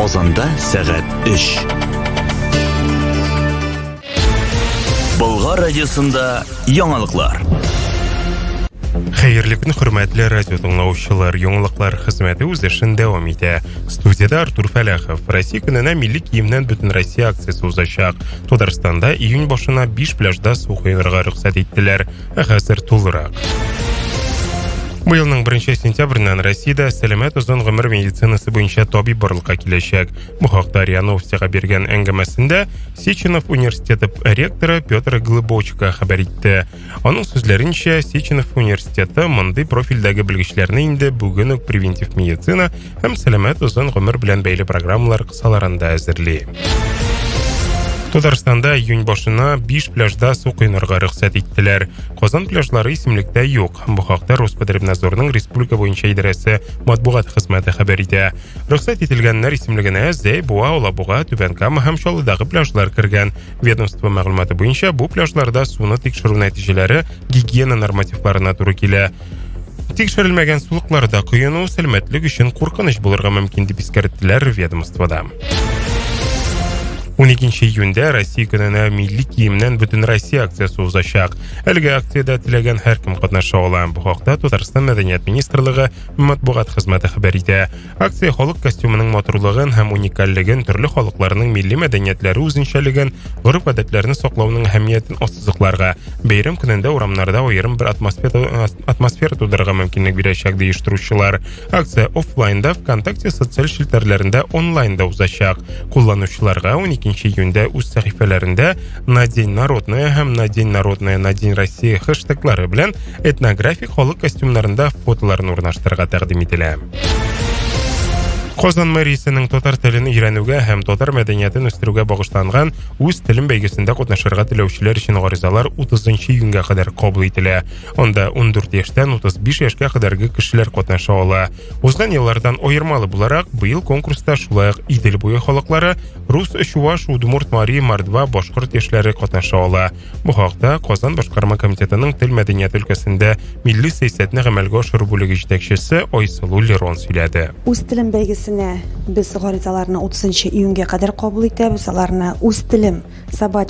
Казанда сәгать 3. Болгар радиосында яңалыклар. Хәерле көн, хөрмәтле радио тыңлаучылар, яңалыклар хезмәте үз эшен дәвам итә. Студияда Артур Фәләхов. Россия көненә милли киемнән бөтен Россия акциясы узачак. Татарстанда июнь башына 5 пляжда су коенырга рөхсәт иттеләр. Хәзер тулырак. Быелның 1 сентябрьнән Россиядә сәламәт узын гомер медицинасы буенча табиб барлыкка киләчәк. Бу хакта РИА Новостига биргән әңгәмәсендә Сеченов университеты ректоры Петр Глыбочко хәбәр итте. Аның сүзләренчә, Сеченов университеты мондый профильдәге белгечләрне инде бүген үк превентив медицина һәм сәламәт узын гомер белән бәйле программалар кысаларында әзерли. Татарстанда июнь башына 5 пляжда су коенырга рөхсәт иттеләр. Казан пляжлары исемлектә юк. Бу хакта Роспотребнадзорның республика буенча идарәсе матбугат хезмәте хәбәр итә. Рөхсәт ителгәннәр исемлегенә Зәй, Буа, Алабуга, Түбәнкама һәм Чаллыдагы пляжлар кергән. Ведомство мәгълүматы буенча бу пляжларда суны тикшерү нәтиҗәләре гигиена нормативларына туры килә. Тикшерелмәгән сулыкларда коену сәламәтлек өчен куркыныч булырга мөмкин дип искәрттеләр ведомствода. 12 июньдә Россия көненә милли киемнән бөтен Россия акциясы узачак. Әлеге акциядә теләгән һәркем катнаша ала. Бу хакта Татарстан мәдәният министрлыгы матбугат хезмәте хәбәр итә. Акция халык костюмының матурлыгын һәм уникальлеген, төрле халыкларның милли мәдәниятләре үзенчәлеген, гореф-гадәтләрне саклауның әһәмиятен ассызыкларга, бәйрәм көнендә урамнарда аерым бер атмосфера тудырырга мөмкинлек бирәчәк ди оештыручылар. Акция офлайнда, ВКонтакте социаль челтәрләрендә, онлайнда узачак. Кулланучыларга 12 июньдә үз сәхифәләрендә «На день народная» һәм «На день народная», «На день России» хэштеглары белән этнографик халык костюмнарында фотоларын урнаштырырга тәкъдим ителә. Казан мэриясенең татар телен өйрәнүгә һәм татар мәдәниятен үстерүгә багышланган үз телем бәйгесендә катнашырга теләүчеләр өчен гаризалар 30 июньгә кадәр кабул ителә. Анда 14 яшьтән 35 яшькә кадәрге кешеләр катнаша ала. Узган еллардан аермалы буларак, быел конкурста шулай ук Идел буе халыклары, рус, чуваш, удмурт, мари, мордва, башкорт яшьләре катнаша ала. Бу хакта Казан башкарма комитетының тел мәдәният өлкәсендә милли сәясәтне гамәлгә ашыру бүлеге җитәкчесе Айсылу Лерон сөйләде. Үз телем бәйгесенә без гаризаларны 30 июньгә кадәр кабул итәбез. Аларны үз телем